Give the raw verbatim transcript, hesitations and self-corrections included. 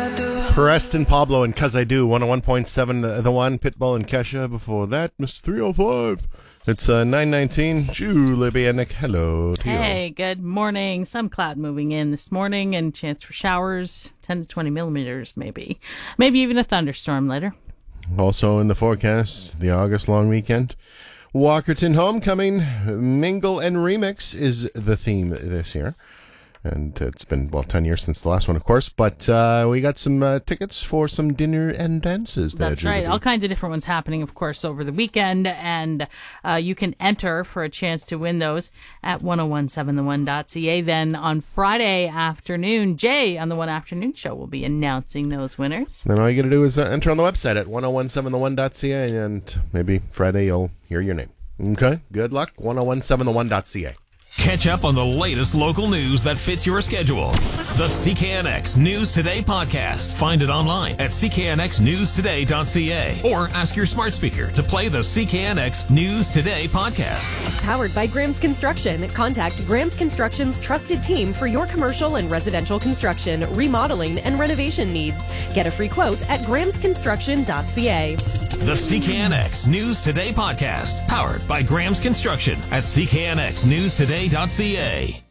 Preston, Pablo, and Cuz I Do, one oh one point seven The, the One, Pitbull and Kesha. Before that, Mister three oh five. It's uh, nine nineteen. Julie B. and Nick, hello to you. Hey, good morning. Some cloud moving in this morning and chance for showers, ten to twenty millimeters maybe. Maybe even a thunderstorm later. Also in the forecast, the August long weekend. Walkerton Homecoming, Mingle and Remix is the theme this year. And it's been, well, ten years since the last one, of course. But uh, we got some uh, tickets for some dinner and dances. That's right. All kinds of different ones happening, of course, over the weekend. And uh, you can enter for a chance to win those at ten seventeen the one dot c a. Then on Friday afternoon, Jay on the One Afternoon Show will be announcing those winners. Then all you got to do is uh, enter on the website at ten seventeen the one dot c a. And maybe Friday you'll hear your name. Okay? Good luck. ten seventeen the one dot c a. Catch up on the latest local news that fits your schedule. The C K N X News Today podcast. Find it online at c k n x news today dot c a or ask your smart speaker to play the C K N X News Today podcast. Powered by Graham's Construction. Contact Graham's Construction's trusted team for your commercial and residential construction, remodeling, and renovation needs. Get a free quote at grahams construction dot c a. The C K N X News Today podcast. Powered by Graham's Construction at c k n x news today dot c a.